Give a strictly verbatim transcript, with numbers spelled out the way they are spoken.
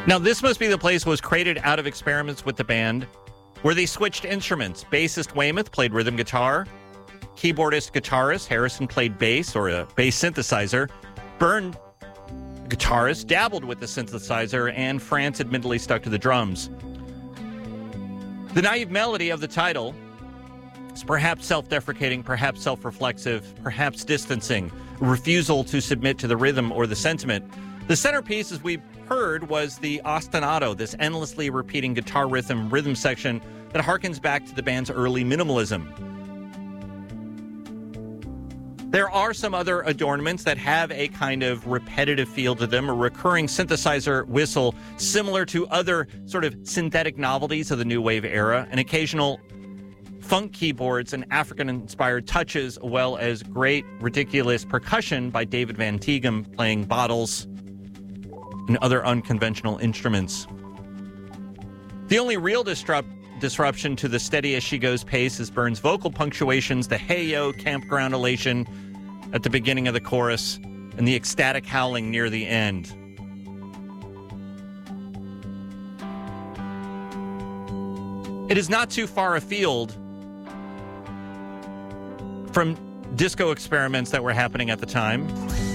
Now, This Must Be the Place was created out of experiments with the band where they switched instruments. Bassist Weymouth played rhythm guitar. Keyboardist guitarist Harrison played bass or a bass synthesizer. Byrne, guitarist, dabbled with the synthesizer, and France admittedly stuck to the drums. The naive melody of the title is perhaps self-deprecating, perhaps self-reflexive, perhaps distancing, a refusal to submit to the rhythm or the sentiment. The centerpiece, as we heard, was the ostinato, this endlessly repeating guitar rhythm rhythm section that harkens back to the band's early minimalism. There are some other adornments that have a kind of repetitive feel to them, a recurring synthesizer whistle similar to other sort of synthetic novelties of the new wave era, an occasional funk keyboards and African-inspired touches, as well as great, ridiculous percussion by David Van Tighem playing bottles and other unconventional instruments. The only real disrupt, disruption to the steady-as-she-goes pace is Byrne's vocal punctuations, the hey-yo campground elation at the beginning of the chorus, and the ecstatic howling near the end. It is not too far afield from disco experiments that were happening at the time.